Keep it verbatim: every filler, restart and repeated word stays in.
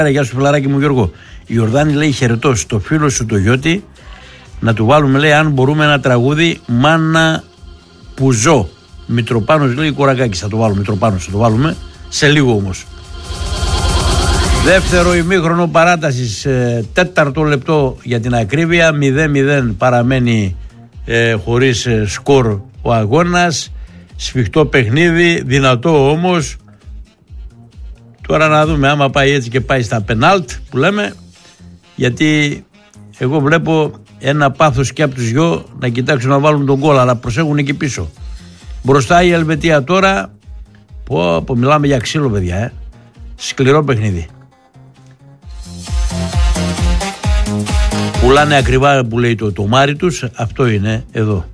Γεια σου φιλαράκι μου Γιώργο. Η Ιορδάνη λέει χαιρετώ στο φίλο σου το Γιώτη να του βάλουμε λέει αν μπορούμε ένα τραγούδι Μάνα που ζω. Μητροπάνος λέει Κορακάκης θα το βάλουμε. Μητροπάνος θα το βάλουμε σε λίγο όμως. Δεύτερο ημίχρονο παράτασης, ε, τέταρτο λεπτό για την ακρίβεια, μηδέν μηδέν παραμένει ε, χωρίς ε, σκορ ο αγώνας, σφιχτό παιχνίδι, δυνατό όμως. Τώρα να δούμε άμα πάει έτσι και πάει στα πενάλτ που λέμε, γιατί εγώ βλέπω ένα πάθος και από τους δυο να κοιτάξουν να βάλουν τον γκολ, αλλά προσέχουν εκεί πίσω. Μπροστά η Ελβετία τώρα, πω, πω μιλάμε για ξύλο παιδιά, ε. Σκληρό παιχνίδι. Πουλάνε ακριβά που λέει το τομάρι τους, αυτό είναι εδώ.